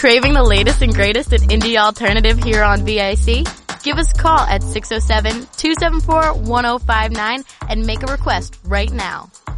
Craving the latest and greatest in indie alternative here on VIC? Give us a call at 607-274-1059 and make a request right now.